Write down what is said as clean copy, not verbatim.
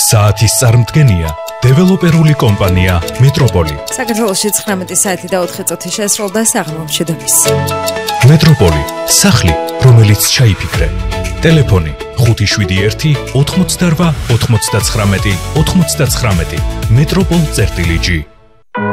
საათის წარმდგენია დეველოპერული კომპანია მეტროპოლი. საქართველოში 19 საათი და 4 წუთი შესრულდა საღამომში დაბის. მეტროპოლი, სახლი, რომელიც ჩაიფიქრე. ტელეფონი 571 88 99 99. მეტროპოლ-G